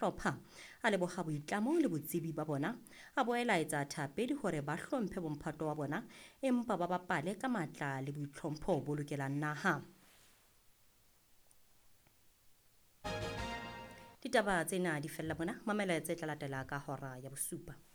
sehlopha a leboga boitlamo le botsebi ba bona a boela etsa thapedi hore ba hlomphe bomphato wa bona empa ba bapale ka matla le boitlhompho bo lokelang naha. Ditaba tsena di fella mona, mamela tse tla latela ka hora ya bosupa.